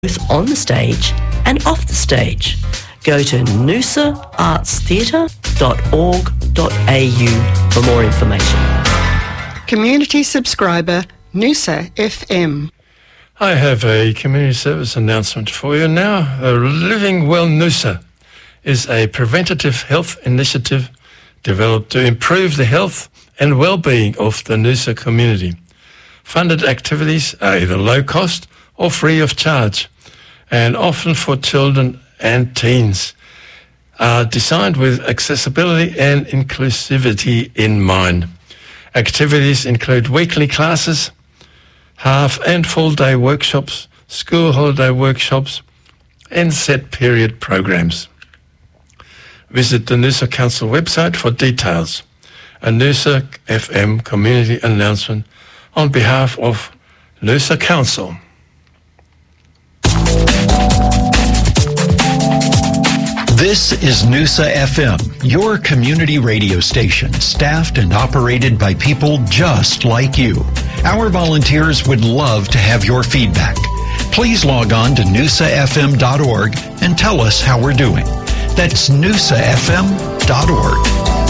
both on the stage and off the stage. Go to noosaartstheatre.org.au for more information. Community subscriber Noosa FM. I have a community service announcement for you now. Living Well Noosa is a preventative health initiative developed to improve the health and well-being of the Noosa community. Funded activities are either low cost or free of charge, and often for children and teens, are designed with accessibility and inclusivity in mind. Activities include weekly classes, half and full day workshops, school holiday workshops, and set period programs. Visit the Noosa Council website for details. A Noosa FM community announcement on behalf of Noosa Council. This is Noosa FM, your community radio station, staffed and operated by people just like you. Our volunteers would love to have your feedback. Please log on to noosafm.org and tell us how we're doing. That's noosafm.org.